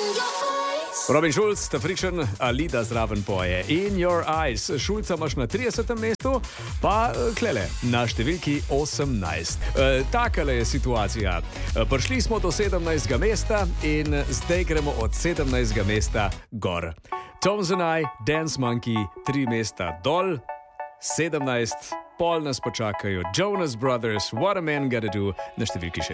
Robin Schulz, The Friction, Alida zraven poje. In Your Eyes. Šulca imaš na 30. mestu, pa klele, na številki 18. Takale je situacija. Prišli smo do 17. mesta in zdaj gremo od 17. mesta gor. Tones and I, Dance Monkey, 3 mesta dol, 17, pol nas počakajo Jonas Brothers, What a Man Gotta Do, na številki 16.